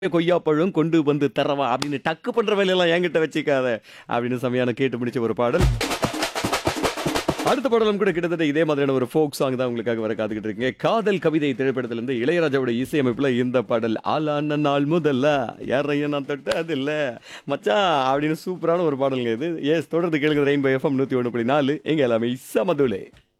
கொய்யாப்பழம் கொண்டு வந்து தரவா அப்படின்னு டக்கு பண்ற வேலையெல்லாம் என்கிட்ட வச்சுக்காத அப்படின்னு செமையான கேட்டு முடிச்ச ஒரு பாடல். அடுத்த பாடலும் கூட கிட்டத்தட்ட இதே மாதிரியான ஒரு ஃபோக் சாங் தான் உங்களுக்காக வர காத்துக்கிட்டு இருக்கீங்க. காதல் கவிதை திரைப்படத்திலிருந்து இளையராஜாவோட இசையமைப்புல இந்த பாடல் ஆளான நாள் முதல்ல யாரையும் நான் தொட்டது இல்ல மச்சான் அப்படின்னு சூப்பரான ஒரு பாடலுங்க இது. எஸ் தொடர்ந்து கேளுங்க ரெயின்போ எஃப்எம் 101.4 எங்க எல்லாமே சமதுலே.